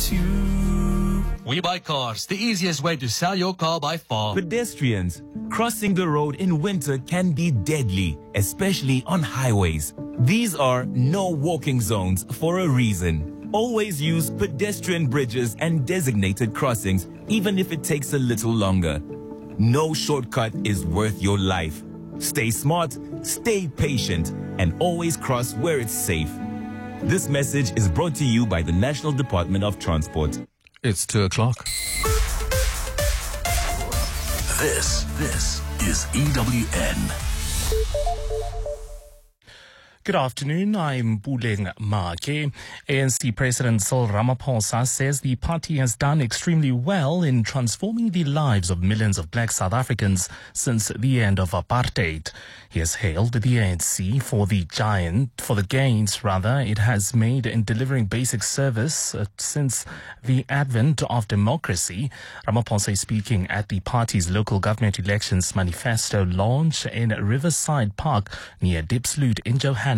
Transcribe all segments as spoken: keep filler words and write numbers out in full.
you. We Buy Cars, the easiest way to sell your car by far. Pedestrians, crossing the road in winter can be deadly, especially on highways. These are no walking zones for a reason. Always use pedestrian bridges and designated crossings, even if it takes a little longer. No shortcut is worth your life. Stay smart, stay patient, and always cross where it's safe. This message is brought to you by the National Department of Transport. It's two o'clock. This, this is E W N. Good afternoon, I'm Buleng Make. A N C President Cyril Ramaphosa says the party has done extremely well in transforming the lives of millions of black South Africans since the end of apartheid. He has hailed the A N C for the giant, for the gains rather it has made in delivering basic service uh, since the advent of democracy. Ramaphosa is speaking at the party's local government elections manifesto launch in Riverside Park near Diepsloot in Johannesburg.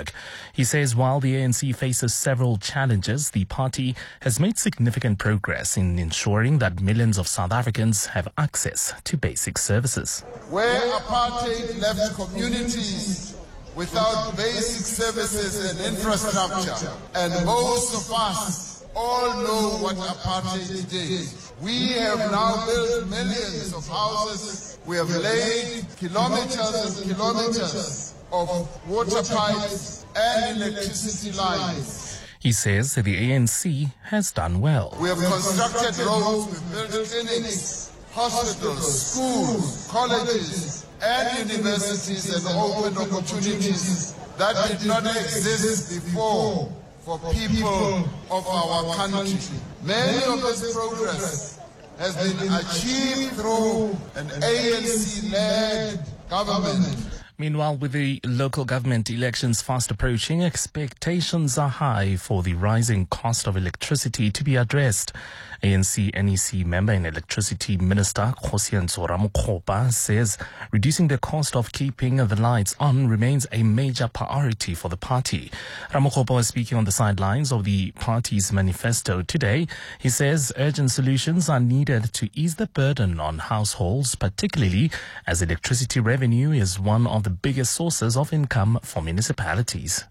He says while the A N C faces several challenges, the party has made significant progress in ensuring that millions of South Africans have access to basic services. Where apartheid left communities without basic services and infrastructure, and most of us all know what apartheid did. We have now built millions of houses. We have laid kilometers and kilometers of water pipes and electricity lines. He says the A N C has done well. We have constructed roads, we've built clinics, hospitals, schools, colleges, and universities, and opened opportunities that did not exist before for people of our country. Many of this progress has been achieved through an A N C-led government. Meanwhile, with the local government elections fast approaching, expectations are high for the rising cost of electricity to be addressed. A N C N E C member and electricity minister Kgosientsho Ramokgopa says reducing the cost of keeping the lights on remains a major priority for the party. Ramokgopa was speaking on the sidelines of the party's manifesto today. He says urgent solutions are needed to ease the burden on households, particularly as electricity revenue is one of the biggest sources of income for municipalities.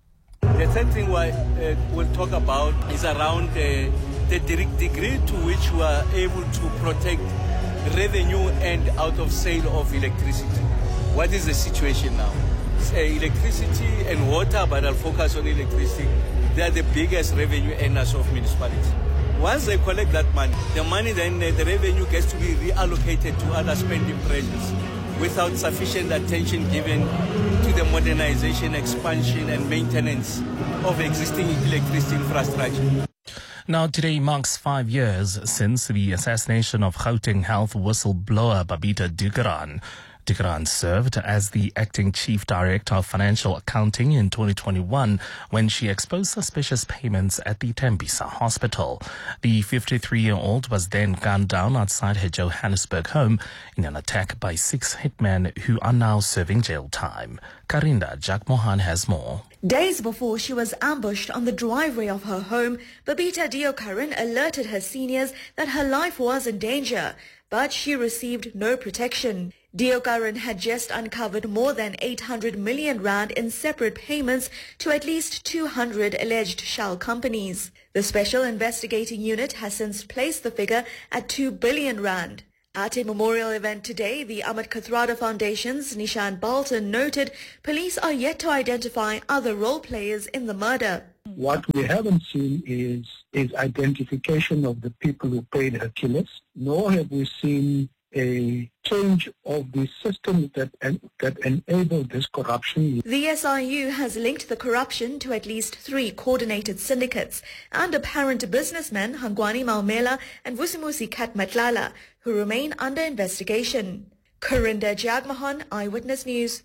The third thing we, uh, we'll talk about is around uh, the degree to which we are able to protect revenue and out of sale of electricity. What is the situation now? Uh, electricity and water, but I'll focus on electricity. They are the biggest revenue earners of municipalities. Once they collect that money, the money then, uh, the revenue gets to be reallocated to other spending pressures, without sufficient attention given to the modernization, expansion and maintenance of existing electricity infrastructure. Now, today marks five years since the assassination of Gauteng Health whistleblower Babita Deokaran. Deokaran served as the acting chief director of financial accounting in twenty twenty-one when she exposed suspicious payments at the Tembisa hospital. The fifty-three-year-old was then gunned down outside her Johannesburg home in an attack by six hitmen who are now serving jail time. Karinda Jagmohan has more. Days before she was ambushed on the driveway of her home, Babita Deokaran alerted her seniors that her life was in danger, but she received no protection. Deokaran had just uncovered more than eight hundred million rand in separate payments to at least two hundred alleged shell companies. The Special Investigating Unit has since placed the figure at two billion rand. At a memorial event today, the Ahmed Kathrada Foundation's Nishan Balton noted police are yet to identify other role players in the murder. What we haven't seen is, is identification of the people who paid her killers, nor have we seen a change of the system that that enabled this corruption. The S I U has linked the corruption to at least three coordinated syndicates and apparent businessmen Hangwani Maumela and Vusimusi Katmatlala, who remain under investigation. Karinda Jagmohan, Eyewitness News.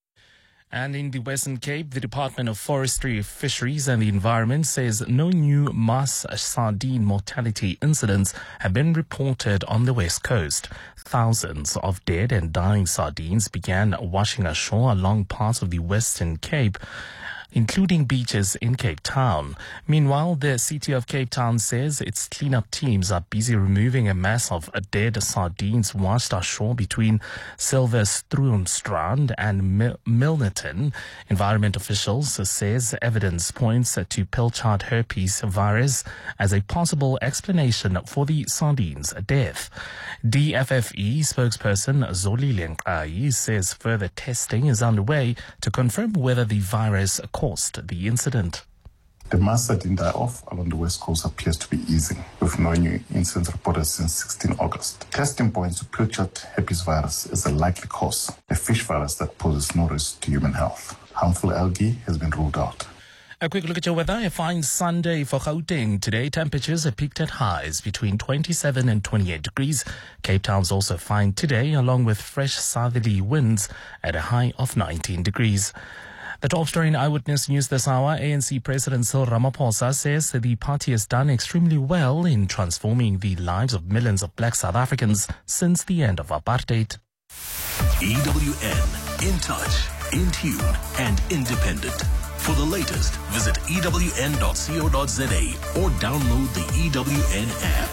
And in the Western Cape, the Department of Forestry, Fisheries and the Environment says no new mass sardine mortality incidents have been reported on the West Coast. Thousands of dead and dying sardines began washing ashore along parts of the Western Cape including beaches in Cape Town. Meanwhile, the city of Cape Town says its cleanup teams are busy removing a mass of dead sardines washed ashore between Silverstroomstrand and Mil- Milnerton. Environment officials says evidence points to Pilchard herpes virus as a possible explanation for the sardines' death. D F F E spokesperson Zolile Nqayi says further testing is underway to confirm whether the virus caused the incident. The mass sardine die-off along the west coast appears to be easing, with no new incidents reported since sixteenth August. Testing points to Pilchard herpes virus as a likely cause, a fish virus that poses no risk to human health. Harmful algae has been ruled out. A quick look at your weather. A fine Sunday for Gauteng. Today, temperatures are peaked at highs between twenty-seven and twenty-eight degrees. Cape Town's also fine today, along with fresh southerly winds at a high of nineteen degrees. The top story in Eyewitness News this hour, A N C President Cyril Ramaphosa says that the party has done extremely well in transforming the lives of millions of black South Africans since the end of apartheid. E W N, in touch, in tune, and independent. For the latest, visit E W N dot co dot za or download the E W N app.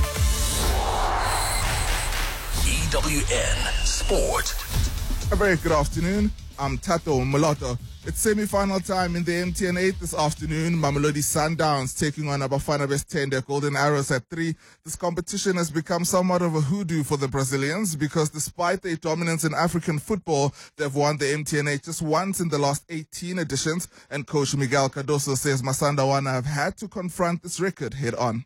E W N Sport. A very good afternoon. I'm Tato Moloto. It's semi-final time in the M T N eight this afternoon. Mamelodi Sundowns taking on Bafana Bastille Golden Arrows at three. This competition has become somewhat of a hoodoo for the Brazilians because despite their dominance in African football, they've won the M T N eight just once in the last eighteen editions. And coach Miguel Cardoso says Masandawana have had to confront this record head on.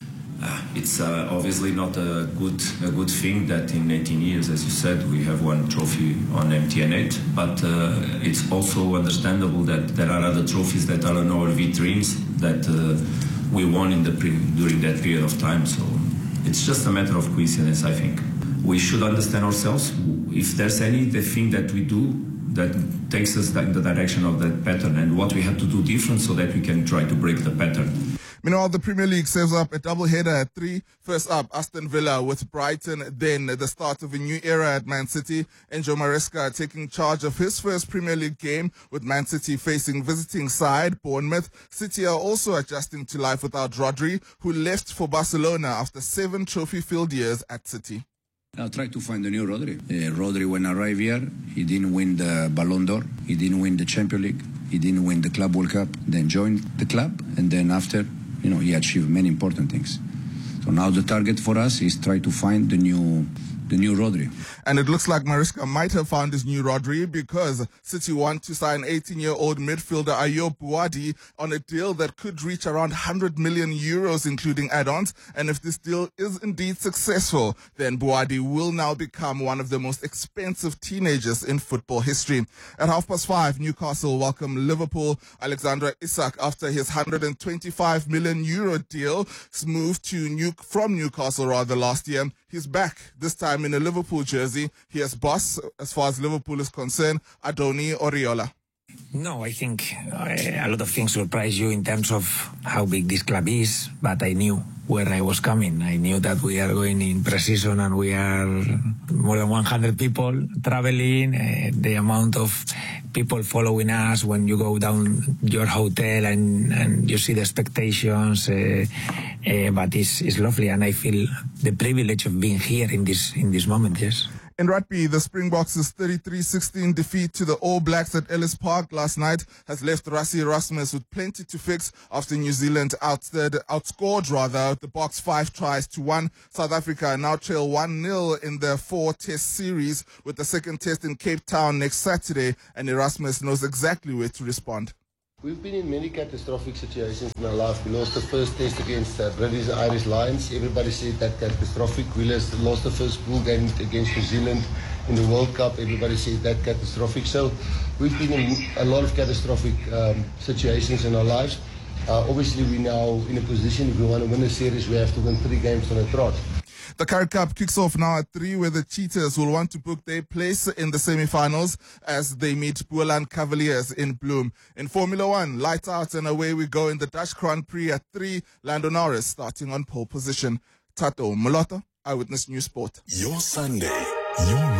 Uh, it's uh, obviously not a good a good thing that in eighteen years, as you said, we have one trophy on M T N eight, but uh, it's also understandable that there are other trophies that are on our vitrines that uh, we won in the pre- during that period of time. So it's just a matter of coincidence, I think. We should understand ourselves. If there's any the thing that we do that takes us in the direction of that pattern and what we have to do different so that we can try to break the pattern. Meanwhile, the Premier League serves up a double-header at three. First up, Aston Villa with Brighton, then the start of a new era at Man City. Enzo Maresca taking charge of his first Premier League game with Man City facing visiting side Bournemouth. City are also adjusting to life without Rodri, who left for Barcelona after seven trophy-filled years at City. I'll try to find a new Rodri. Uh, Rodri, when arrived here, he didn't win the Ballon d'Or, he didn't win the Champions League, he didn't win the Club World Cup, then joined the club, and then after, you know, he achieved many important things. So now the target for us is try to find the new the new Rodri. And it looks like Maresca might have found his new Rodri because City want to sign eighteen-year-old midfielder Ayoub Bouadi on a deal that could reach around one hundred million euros, including add-ons. And if this deal is indeed successful, then Bouadi will now become one of the most expensive teenagers in football history. At half past five, Newcastle welcome Liverpool. Alexander Isak, after his one hundred twenty-five million euro deal, moved to New from Newcastle rather last year. He's back, this time in a Liverpool jersey. He has boss, as far as Liverpool is concerned, Adoni Oriola. No, I think uh, a lot of things surprise you in terms of how big this club is, but I knew where I was coming. I knew that we are going in pre-season and we are more than one hundred people traveling, uh, the amount of people following us when you go down your hotel and, and you see the expectations, uh, uh, but it's, it's lovely and I feel the privilege of being here in this, in this moment, yes. In rugby, the Springboks' thirty-three sixteen defeat to the All Blacks at Ellis Park last night has left Rassie Erasmus with plenty to fix after New Zealand outscored, outscored rather, the Boks five tries to one. South Africa now trail one nil in their four-test series with the second test in Cape Town next Saturday, and Erasmus knows exactly where to respond. We've been in many catastrophic situations in our life. We lost the first test against uh, British Irish Lions. Everybody said that catastrophic. We lost, lost the first pool game against New Zealand in the World Cup. Everybody said that catastrophic. So we've been in a lot of catastrophic um, situations in our lives. Uh, obviously, we're now in a position, if we want to win a series, we have to win three games on a trot. The Currie Cup kicks off now at three, where the Cheetahs will want to book their place in the semi-finals as they meet Boland Cavaliers in Bloem. In Formula One, lights out and away we go in the Dutch Grand Prix at three. Lando Norris starting on pole position. Tato Moloto, Eyewitness News Sport. Your Sunday, your